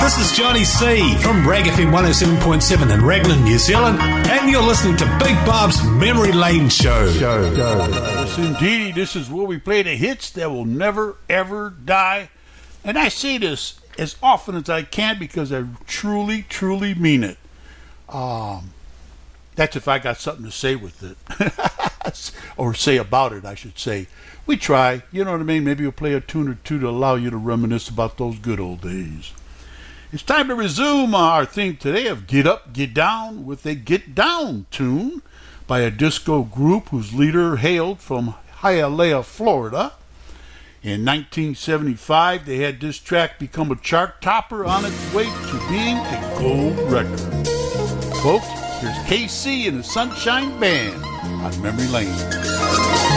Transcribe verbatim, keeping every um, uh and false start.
This is Johnny C. from Rag F M one oh seven point seven in Raglan, New Zealand, and you're listening to Big Bob's Memory Lane Show. Show. Show. Yes, indeed. This is where we play the hits that will never, ever die. And I say this as often as I can because I truly, truly mean it. Um, that's if I got something to say with it. Or say about it, I should say. We try. You know what I mean? Maybe we'll play a tune or two to allow you to reminisce about those good old days. It's time to resume our theme today of Get Up, Get Down with a Get Down tune by a disco group whose leader hailed from Hialeah, Florida. In nineteen seventy-five, they had this track become a chart topper on its way to being a gold record. Folks, here's K C and the Sunshine Band on Memory Lane.